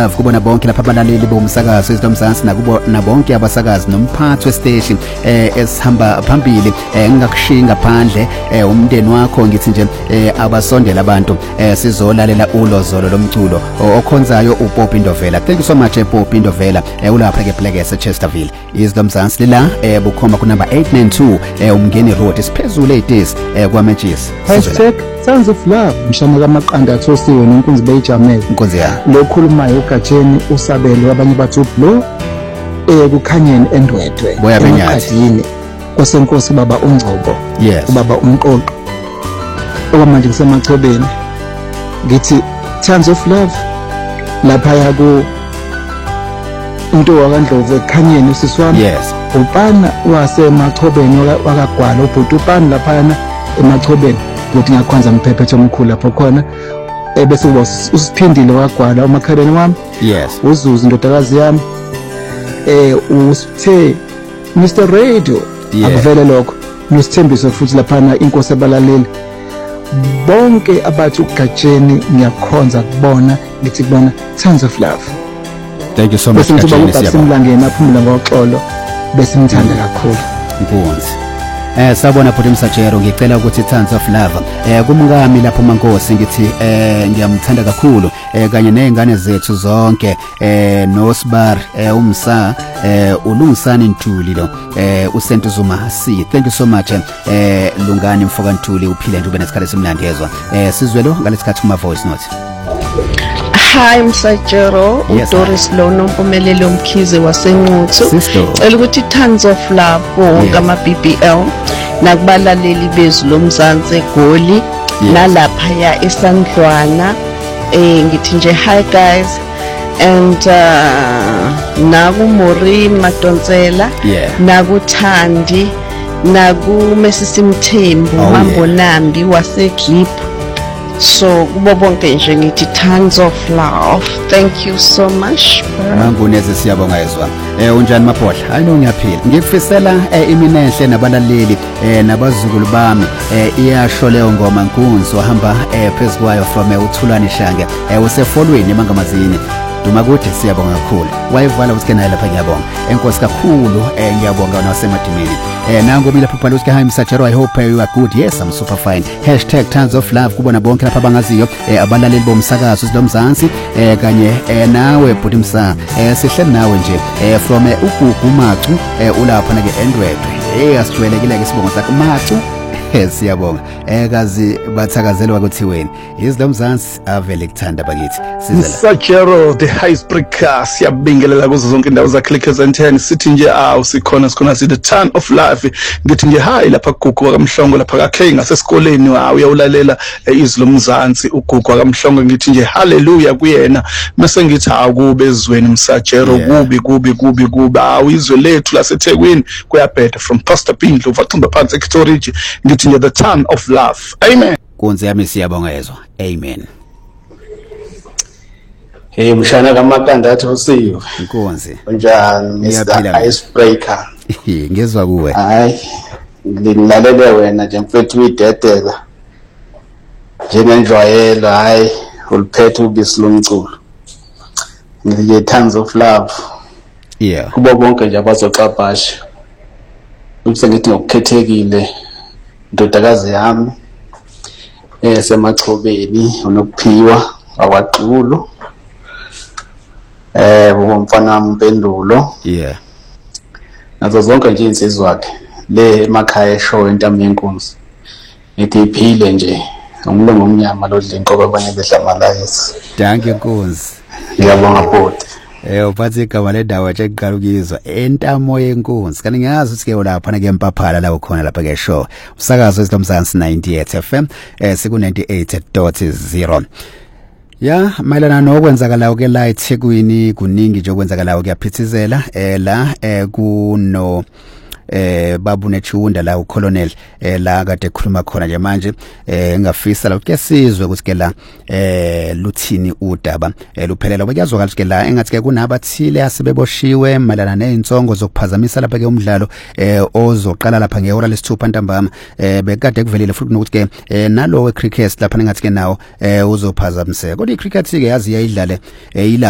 kubona bonke lapha abalaleli bomsakazo ezinomzansi nakubo nabonke abasakazi nomphathi wesiteshi esihamba phambili ngingakushiyi ngaphandle umndeni wakho ngithi nje abasondela abantu sizolalela ulozolo lomculo okhonzayo uPopi Ndovela. Thank you so much Popi Ndovela ulapha ke Plekese Chesterfield izinomzansi la bukhoma ku number 892 umngeni road isiphezulu etesi kwaMatches. #Sons of Love mshana kaMaqanda athosiwe nenkunzi beyijamele inkunzi ya lokhulumayo uGatsheni usabelo abanye bathi ublo kukhanyeni endwedwe eMaqadini kwasenkosi baba uNgcobo ubaba uMqoqo okwamanje kusemachobeni ngithi Sons of Love lapha yaku into wakaNdlovu ekhanyeni usiswami upana wasemachobeni wakagwala ubhuti upana lapha emachobeni ukuthi ngiyakhonza mphephetho omkhulu lapho khona bese usiphindile wagwala umakhaleni wami uzuzu indodakazi yami usithe Mr Radio akuvele lokho nosithembiso futhi laphana inkosi abalaleli bonke abathi uGatsheni ngiyakhonza kubona ngithi kubona Sons of Love. Thank you so much Gatsheni simlangena aphumula ngoxolo bese ngithanda kakhulu inkunzi. Sabona Bhuti Msajero ngicela ukuthi Sons of Love kumngami lapho maNkosi ngithi ngiyamthanda kakhulu kanye nezingane zethu zonke noSbar umsa uLungisani Ntuli lo uSentuzuma C. Thank you so much Lungani Mfoka Ntuli uphile nje ube nesikhathi simnandi yezwa sizwelo ngalesikhathi kuma voice note. Hi Msajero uDoris Lono Mpumelelo Mkhize waseNquthu cela ukuthi Sons of Love wonke ama BBL nakubalaleli bezwi lomzansi eGoli nalapha ya eSandlwana ngithi nje hi guys and naku Maureen Madonsela naku Thandi naku Mesisi Mthembu Mambo Nambi waseGip. So kubo bonke nje ngithi Sons of Love. Thank you so much. Manguneze siyabonga yezwa. Unjani Maphohla? Hayi no ngiyaphila. Ngikufisela iminenhle nabalaleli nabazukulu bami iyasho leyo ngoma Nkunzi ohamba phezukwayo from uThulani Shange usefolweni emangamazini. Duma kuthi siyabonga kakhulu. Wayivala ukuthi naye lapha ngiyabonga. Enkosi kakhulu ngiyabonga nasemadimini. Nango bila phupha ukuthi hi Msajero I hope you are good. Yes I'm super fine. #Sons of Love kubona bonke lapha abangaziyo abalaleli bomsakazo silomzansi kanye nawe Bhuti Msa sihleli nawe nje from uGugu Macu ulapha na ke Endwedwe asijwayelekile ke sibonga sakhe Macu siyabonga kazi bathakazelwa kuthiweni izilomzansi avele kuthanda bakithi sizela Msajero the highest breaker siyabingelela kuzo zonke indawo za Clickers and 10 sithi nje sikhona sithi Sons of Love ngithi nje hi lapha kuGugu kwaMhlongo lapha kaKhay ngasesikoleni uyawulalela izilomzansi uGugu kwaMhlongo ngithi nje hallelujah kuyena mase ngithi akube ezweni Msajero kubi izwe lethu laseThekwini kuyabheda from Pastor Pindlu vaximba phansi eKitoriji ngithi nje the Sons of Love. Amen. Kunze yami siyabonga yezwa. Amen. Hey mshana kaMaqanda athosiwe. Inkonzi. Unjani Mr Icebreaker? Ngezwe kuwe. Hayi. Ngilalele wena nje mfethu uyidedela. Njengenjwayelo hayi uliphethe ubisi lomculo. Ngithi Sons of Love. Kubo bonke nje abazoxabhasha. Ukuthi ngithi ngokukhethekile indodakazi yami semachobeni unokuphiwa awaxulu umfana Mpendulo nazo zonke nje insizwakhe le emakhaya show entamo yenkunzi ngithi iphile nje umlungu omnyama lodla inkobe abanye behlamalayiza. Thank you Nkunzi. Ngiyabonga bhuti. Uphathe igama lendawo eqala ukuyizwa entamo yenkunzi kanti ngiyazi ukuthi ke lapha ke eMpaphala la ukhona lapha ke show umsakazo esilomzansi 98 FM siku 98.0 mayelana nokwenzakalayo ke la eThekwini kuningi nje okwenzakalayo kuyaphithizela la kuno babu Nechunda la ucolonel la kade ekhuluma khona nje manje ngafisa la ukuthi sizwe ukuthi ke la luthini udaba luphelela kuyazwakala ukuthi ke la engathi ke kunabathile asebeboshiwe malana nezinsongo zokuphazamisa lapha ke umdlalo ozoqala lapha ngehora lesithupha ntambama bekade kuvelile futhi nokuthi ke nalo wecricket lapha engathi ke nawo uzophazamiseka kodwa icricket ke yazi yayidlale